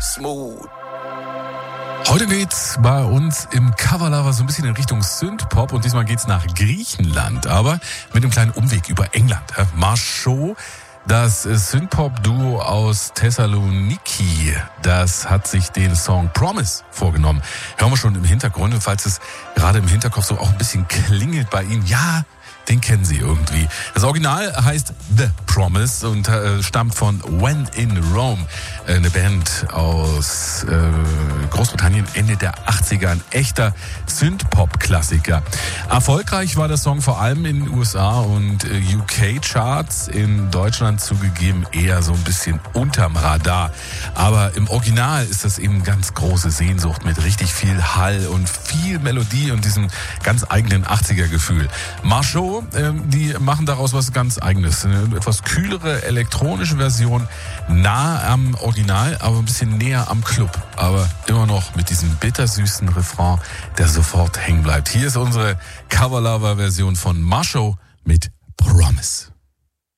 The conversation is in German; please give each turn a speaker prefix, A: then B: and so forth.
A: smooth.
B: Heute geht's bei uns im Coverlover so ein bisschen in Richtung Synthpop und diesmal geht's nach Griechenland, aber mit einem kleinen Umweg über England. Marshall, das Synthpop-Duo aus Thessaloniki, das hat sich den Song Promise vorgenommen. Hören wir schon im Hintergrund, falls es gerade im Hinterkopf so auch ein bisschen klingelt bei Ihnen. Ja, den kennen Sie irgendwie. Das Original heißt The Promise und stammt von When in Rome, eine Band aus Großbritannien, Ende der 80er, ein echter Synth-Pop-Klassiker. Erfolgreich war der Song vor allem in den USA und UK-Charts, in Deutschland zugegeben eher so ein bisschen unterm Radar. Aber im Original ist das eben ganz große Sehnsucht mit richtig viel Hall und viel Melodie und diesem ganz eigenen 80er-Gefühl. Marshall, die machen daraus was ganz Eigenes. Eine etwas kühlere elektronische Version, nah am Original, aber ein bisschen näher am Club. Aber immer noch mit diesem bittersüßen Refrain, der sofort hängen bleibt. Hier ist unsere Coverlover-Version von Marshall mit Promise.